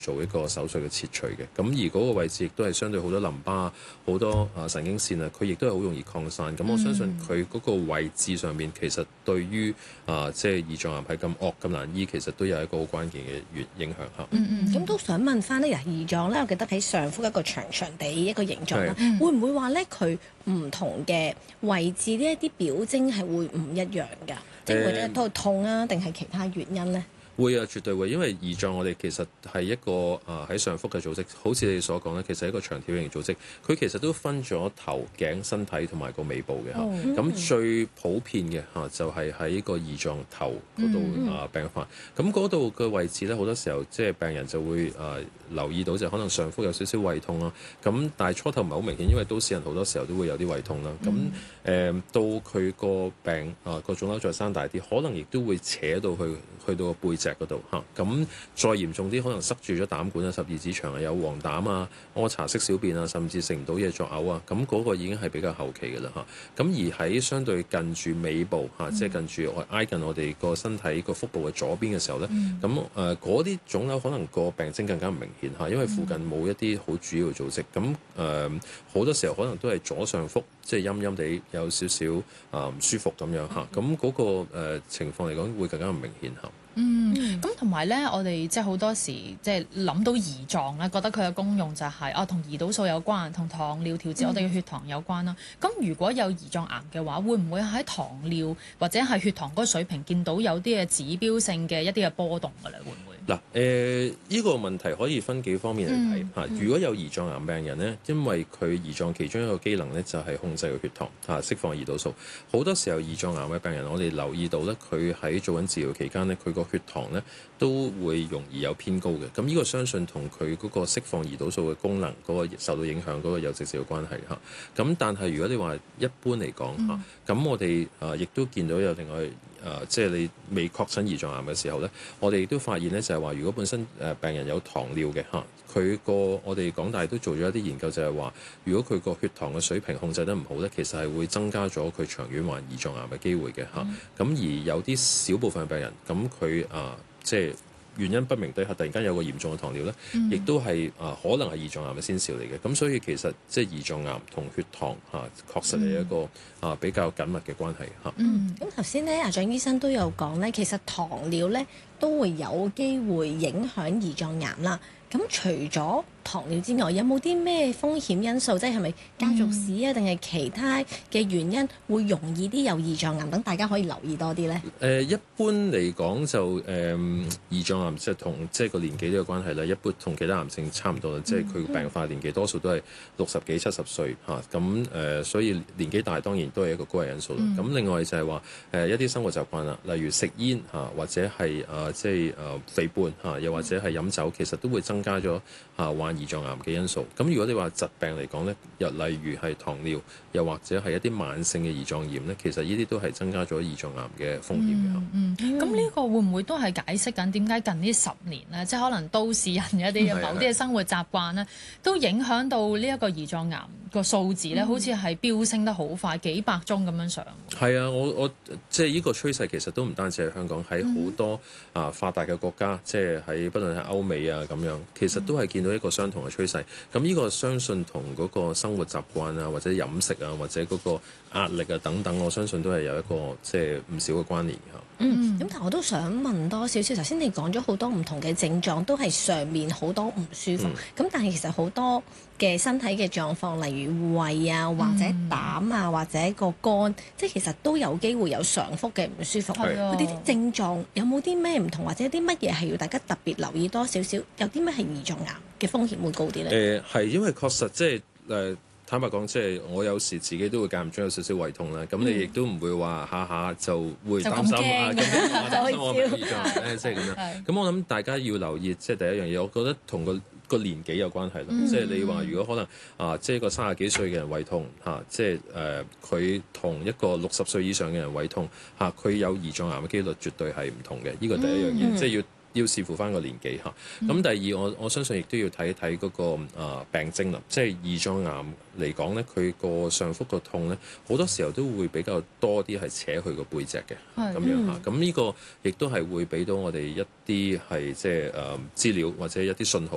做一個手術嘅切除嘅。咁而嗰個位置亦都係相對好多淋巴、好多神經線啊，佢亦都係好容易擴散。咁我相信佢嗰個位置上面其實對於即係胰臟癌係咁惡咁難醫，其實都有一個好關鍵嘅影響嚇。 咁都想問翻咧，胰臟咧，我記得喺上腹一個長長地一個形狀啦，會唔會話咧佢唔同嘅位置呢一啲表徵係會唔一樣㗎？即係或者都係痛啊，定係其他原因咧？ 會啊，絕對會，因為胰臟我哋其實係一個喺上腹嘅組織，好似你所講咧，其實係一個長條形組織，佢其實都分咗頭、頸、身體同埋個尾部嘅嚇。咁最普遍嘅嚇就係喺個胰臟頭嗰度病發。咁嗰度嘅位置咧，好多時候即係病人就會留意到就可能上腹有少少胃痛啦。咁但係初頭唔係好明顯，因為都市人好多時候都會有啲胃痛啦。咁到佢個病個腫瘤再生大啲，可能亦都會扯到去到個背脊嗰度嚇，咁再嚴重啲，可能塞住咗膽管啊、十二指腸啊、有黃疸啊、屙茶式小便啊，甚至食唔到嘢作嘔啊，咁嗰個已經係比較後期嘅啦嚇。咁而喺相對近住尾部嚇，即係近住挨近我哋個身體個腹部嘅左邊嘅時候咧，咁嗰啲腫瘤可能個病徵更加唔明顯嚇，因為附近冇一啲好主要嘅組織。咁好多時候可能都係左上腹，即係陰陰地有少少唔舒服咁樣嚇。咁嗰個情況嚟講會更加唔明顯嚇。 咁同埋咧，我哋即係好多時即係諗到胰臟咧，覺得佢嘅功用就係同胰島素有關，同糖尿調節我哋嘅血糖有關啦。咁如果有胰臟癌嘅話，會唔會喺糖尿或者係血糖嗰個水平見到有啲嘅指標性嘅一啲嘅波動㗎咧？會唔會？ 嗱，呢個問題可以分幾方面嚟睇嚇。如果有胰臟癌病人咧，因為佢胰臟其中一個機能咧就係控制個血糖釋放胰島素。好多時候胰臟癌嘅病人，我哋留意到咧，佢喺做緊治療期間咧，佢個血糖咧都會容易有偏高嘅。咁呢個相信同佢嗰個釋放胰島素嘅功能嗰個受到影響嗰個有直接嘅關係嚇。咁但係如果你話一般嚟講嚇，咁我哋亦都見到有另外即係你未確診胰臟癌嘅時候咧，我哋亦都發現咧就係話，如果本身病人有糖尿嘅嚇，佢個我哋港大都做咗一啲研究，就係話，如果佢個血糖嘅水平控制得唔好咧，其實係會增加咗佢長遠患胰臟癌嘅機會嘅嚇。咁而有啲少部分嘅病人，咁佢即係原因不明底下突然間有個嚴重嘅糖尿咧，亦都係可能係胰臟癌嘅先兆嚟嘅。咁所以其實即係胰臟癌同血糖確實係一個比較緊密嘅關係嚇。 咁頭先咧，阿蔣醫生都有講咧，其實糖尿咧都會有機會影響胰臟癌啦。咁除咗糖尿之外，有冇啲咩風險因素？即係咪家族史啊，定係其他嘅原因會容易啲有胰臟癌？等大家可以留意多啲咧。 一般嚟講就胰臟癌即係同即係個年紀都有關係啦。一般同其他癌症差唔多啦，即係佢病發年紀多數都係60幾70歲嚇。咁所以年紀大當然都係一個高危因素啦。咁另外就係話一啲生活習慣啦，例如食煙或者係即係肥胖又或者係飲酒，其實都會增加咗患胰臟癌嘅因素。咁如果你話疾病嚟講咧，又例如係糖尿，又或者係一啲慢性嘅胰臟炎咧，其實呢啲都係增加咗胰臟癌嘅風險嘅。 咁呢個會唔會都係解釋緊點解近呢10年咧，即係可能都市人一啲某啲嘅生活習慣咧，都影響到呢一個胰臟癌個數字咧，好似係飆升得好快，幾百宗咁樣上。 係啊，我即係呢個趨勢其實都唔單止係香港，喺好多發達嘅國家，即係喺不論係歐美啊咁樣，其實都係見到一個相同嘅趨勢。咁呢個相信同嗰個生活習慣啊，或者飲食啊，或者嗰個壓力啊等等，我相信都係有一個即係唔少嘅關聯㗎。 咁但我都想問多少少，頭先你講咗好多唔同嘅症狀，都係上面好多唔舒服。咁但係其實好多嘅身體嘅狀況，例如胃啊，或者膽啊，或者個肝，即係其實都有機會有上腹嘅唔舒服。嗰啲症狀有冇啲咩唔同，或者啲乜嘢係要大家特別留意多少少？有啲咩係胰臟癌嘅風險會高啲咧？ 係因為確實即係坦白講，即係我有時自己都會間唔中有少少胃痛啦。咁你亦都唔會話下下就會擔心咁我胰臟癌咧，即係咁樣。咁我諗大家要留意，即係第一樣嘢，我覺得同個年紀有關係咯。即係你話如果可能即係一個30幾歲嘅人胃痛即係佢同一個60歲以上嘅人胃痛佢有胰臟癌嘅機率絕對係唔同嘅。呢個第一樣嘢，即係要視乎翻個年紀嚇。咁第二，我相信亦都要睇一睇嗰個病徵啦。即係胰臟癌嚟講咧，佢個上腹個痛咧，好多時候都會比較多啲係扯去個背脊嘅咁樣嚇。咁呢個亦都係會俾到我哋一啲係即係資料或者一啲信號。